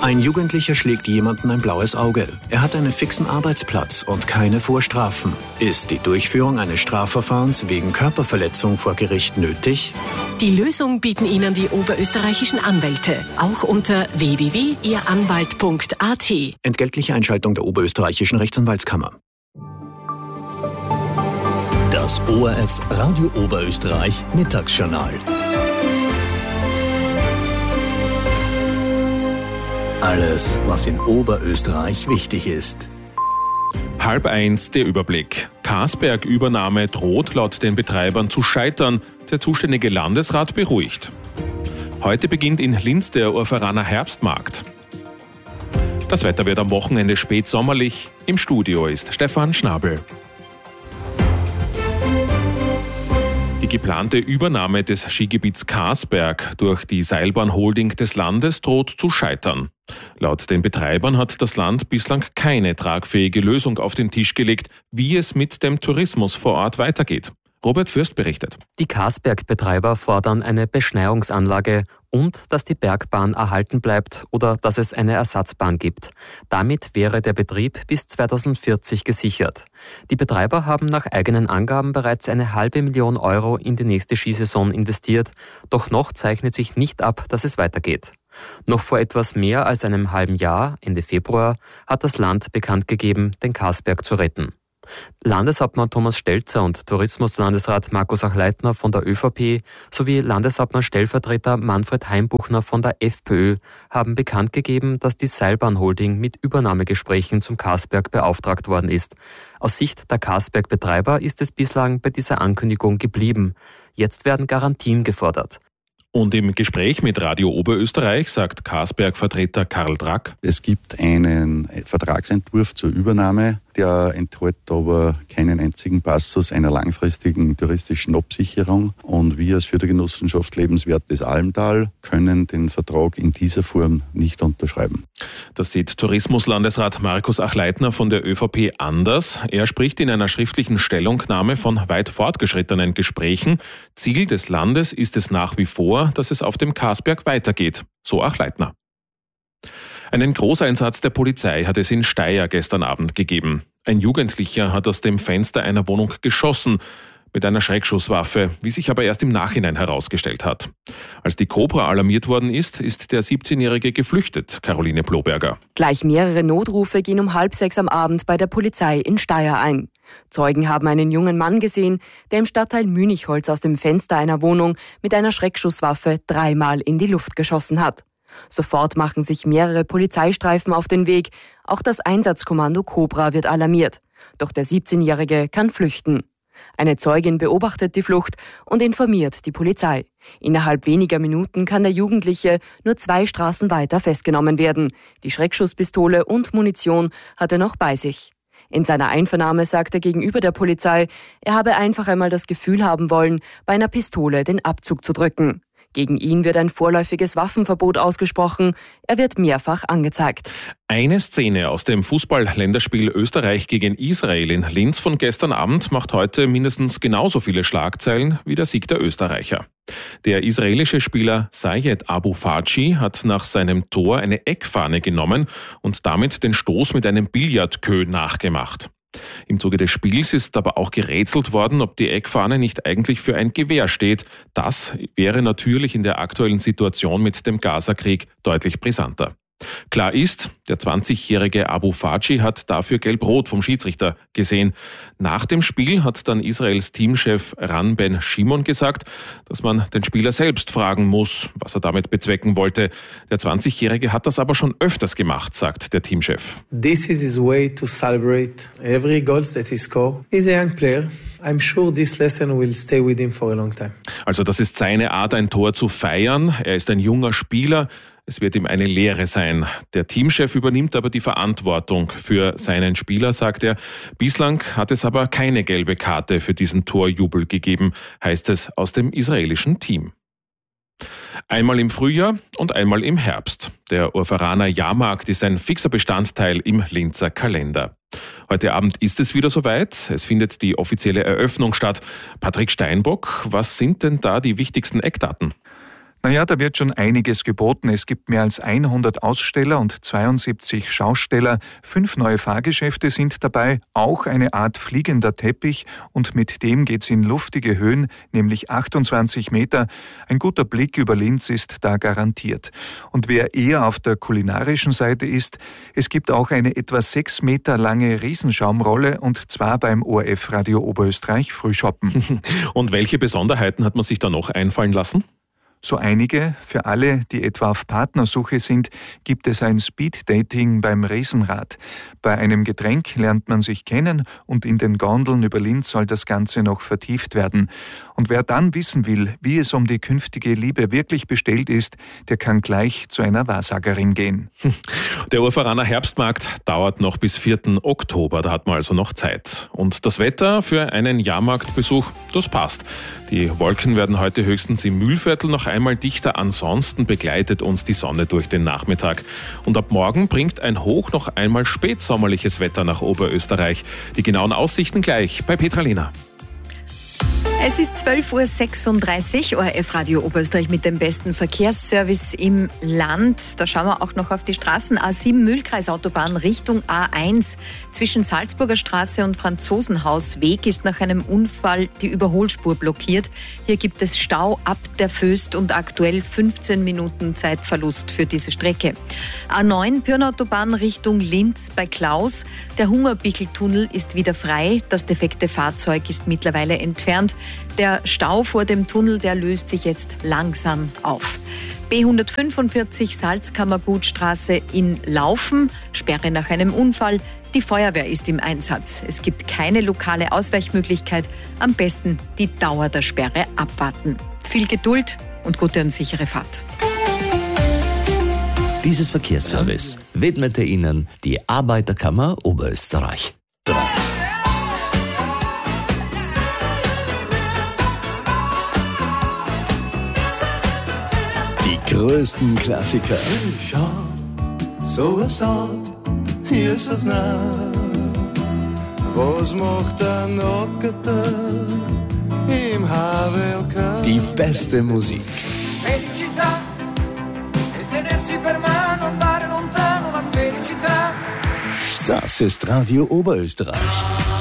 Ein Jugendlicher schlägt jemandem ein blaues Auge. Er hat einen fixen Arbeitsplatz und keine Vorstrafen. Ist die Durchführung eines Strafverfahrens wegen Körperverletzung vor Gericht nötig? Die Lösung bieten Ihnen die oberösterreichischen Anwälte. Auch unter www.ihranwalt.at. Entgeltliche Einschaltung der oberösterreichischen Rechtsanwaltskammer. Das ORF Radio Oberösterreich Mittagsjournal. Alles, was in Oberösterreich wichtig ist. 12:30 der Überblick. Kasberg-Übernahme droht laut den Betreibern zu scheitern. Der zuständige Landesrat beruhigt. Heute beginnt in Linz der Urferaner Herbstmarkt. Das Wetter wird am Wochenende spätsommerlich. Im Studio ist Stefan Schnabel. Die geplante Übernahme des Skigebiets Kasberg durch die Seilbahn-Holding des Landes droht zu scheitern. Laut den Betreibern hat das Land bislang keine tragfähige Lösung auf den Tisch gelegt, wie es mit dem Tourismus vor Ort weitergeht. Robert Fürst berichtet. Die Kasberg-Betreiber fordern eine Beschneiungsanlage und dass die Bergbahn erhalten bleibt oder dass es eine Ersatzbahn gibt. Damit wäre der Betrieb bis 2040 gesichert. Die Betreiber haben nach eigenen Angaben bereits 500.000 Euro in die nächste Skisaison investiert, doch noch zeichnet sich nicht ab, dass es weitergeht. Noch vor etwas mehr als einem halben Jahr, Ende Februar, hat das Land bekannt gegeben, den Kasberg zu retten. Landeshauptmann Thomas Stelzer und Tourismuslandesrat Markus Achleitner von der ÖVP sowie Landeshauptmann-Stellvertreter Manfred Heimbuchner von der FPÖ haben bekannt gegeben, dass die Seilbahn-Holding mit Übernahmegesprächen zum Kasberg beauftragt worden ist. Aus Sicht der Kasberg-Betreiber ist es bislang bei dieser Ankündigung geblieben. Jetzt werden Garantien gefordert. Und im Gespräch mit Radio Oberösterreich sagt Kasberg-Vertreter Karl Drack: Es gibt einen Vertragsentwurf zur Übernahme, der enthält aber keinen einzigen Passus einer langfristigen touristischen Absicherung. Und wir als Fördergenossenschaft Lebenswertes Almtal können den Vertrag in dieser Form nicht unterschreiben. Das sieht Tourismuslandesrat Markus Achleitner von der ÖVP anders. Er spricht in einer schriftlichen Stellungnahme von weit fortgeschrittenen Gesprächen. Ziel des Landes ist es nach wie vor, dass es auf dem Kasberg weitergeht, so Achleitner. Einen Großeinsatz der Polizei hat es in Steyr gestern Abend gegeben. Ein Jugendlicher hat aus dem Fenster einer Wohnung geschossen mit einer Schreckschusswaffe, wie sich aber erst im Nachhinein herausgestellt hat. Als die Cobra alarmiert worden ist, ist der 17-Jährige geflüchtet, Caroline Ploberger. Gleich mehrere Notrufe gehen um 5:30 am Abend bei der Polizei in Steyr ein. Zeugen haben einen jungen Mann gesehen, der im Stadtteil Münichholz aus dem Fenster einer Wohnung mit einer Schreckschusswaffe 3-mal in die Luft geschossen hat. Sofort machen sich mehrere Polizeistreifen auf den Weg. Auch das Einsatzkommando Cobra wird alarmiert. Doch der 17-Jährige kann flüchten. Eine Zeugin beobachtet die Flucht und informiert die Polizei. Innerhalb weniger Minuten kann der Jugendliche nur 2 Straßen weiter festgenommen werden. Die Schreckschusspistole und Munition hat er noch bei sich. In seiner Einvernahme sagt er gegenüber der Polizei, er habe einfach einmal das Gefühl haben wollen, bei einer Pistole den Abzug zu drücken. Gegen ihn wird ein vorläufiges Waffenverbot ausgesprochen. Er wird mehrfach angezeigt. Eine Szene aus dem Fußball-Länderspiel Österreich gegen Israel in Linz von gestern Abend macht heute mindestens genauso viele Schlagzeilen wie der Sieg der Österreicher. Der israelische Spieler Sayed Abu Faji hat nach seinem Tor eine Eckfahne genommen und damit den Stoß mit einem Billardqueue nachgemacht. Im Zuge des Spiels ist aber auch gerätselt worden, ob die Eckfahne nicht eigentlich für ein Gewehr steht. Das wäre natürlich in der aktuellen Situation mit dem Gaza-Krieg deutlich brisanter. Klar ist, der 20-jährige Abu Faji hat dafür Gelb-Rot vom Schiedsrichter gesehen. Nach dem Spiel hat dann Israels Teamchef Ran Ben Shimon gesagt, dass man den Spieler selbst fragen muss, was er damit bezwecken wollte. Der 20-jährige hat das aber schon öfters gemacht, sagt der Teamchef. This is his way to celebrate every goal that he scored. He's a young player. I'm sure this lesson will stay with him for a long time. Also das ist seine Art, ein Tor zu feiern. Er ist ein junger Spieler. Es wird ihm eine Lehre sein. Der Teamchef übernimmt aber die Verantwortung für seinen Spieler, sagt er. Bislang hat es aber keine gelbe Karte für diesen Torjubel gegeben, heißt es aus dem israelischen Team. Einmal im Frühjahr und einmal im Herbst. Der Urferaner Jahrmarkt ist ein fixer Bestandteil im Linzer Kalender. Heute Abend ist es wieder soweit. Es findet die offizielle Eröffnung statt. Patrick Steinbock, was sind denn da die wichtigsten Eckdaten? Naja, da wird schon einiges geboten. Es gibt mehr als 100 Aussteller und 72 Schausteller. 5 neue Fahrgeschäfte sind dabei, auch eine Art fliegender Teppich und mit dem geht's in luftige Höhen, nämlich 28 Meter. Ein guter Blick über Linz ist da garantiert. Und wer eher auf der kulinarischen Seite ist, es gibt auch eine etwa 6 Meter lange Riesenschaumrolle und zwar beim ORF Radio Oberösterreich Frühschoppen. Und welche Besonderheiten hat man sich da noch einfallen lassen? So einige, für alle, die etwa auf Partnersuche sind, gibt es ein Speed-Dating beim Riesenrad. Bei einem Getränk lernt man sich kennen und in den Gondeln über Linz soll das Ganze noch vertieft werden. Und wer dann wissen will, wie es um die künftige Liebe wirklich bestellt ist, der kann gleich zu einer Wahrsagerin gehen. Der Urveraner Herbstmarkt dauert noch bis 4. Oktober, da hat man also noch Zeit. Und das Wetter für einen Jahrmarktbesuch, das passt. Die Wolken werden heute höchstens im Mühlviertel noch einmal dichter, ansonsten begleitet uns die Sonne durch den Nachmittag. Und ab morgen bringt ein Hoch noch einmal spätsommerliches Wetter nach Oberösterreich. Die genauen Aussichten gleich bei Petra Lehner. Es ist 12.36 Uhr, ORF Radio Oberösterreich mit dem besten Verkehrsservice im Land. Da schauen wir auch noch auf die Straßen. A7 Mühlkreisautobahn Richtung A1. Zwischen Salzburger Straße und Franzosenhausweg ist nach einem Unfall die Überholspur blockiert. Hier gibt es Stau ab der Föst und aktuell 15 Minuten Zeitverlust für diese Strecke. A9 Pirnautobahn Richtung Linz bei Klaus. Der Hungerbicheltunnel ist wieder frei. Das defekte Fahrzeug ist mittlerweile entfernt. Der Stau vor dem Tunnel, der löst sich jetzt langsam auf. B145 Salzkammergutstraße in Laufen, Sperre nach einem Unfall. Die Feuerwehr ist im Einsatz. Es gibt keine lokale Ausweichmöglichkeit. Am besten die Dauer der Sperre abwarten. Viel Geduld und gute und sichere Fahrt. Dieses Verkehrsservice widmete Ihnen die Arbeiterkammer Oberösterreich. Die größten Klassiker. Schau, so was an, hier ist das nah. Was macht der Nackerte im HWLK? Die beste Musik. Felicità, e tenersi per mano, andare lontano, la felicità. Das ist Radio Oberösterreich.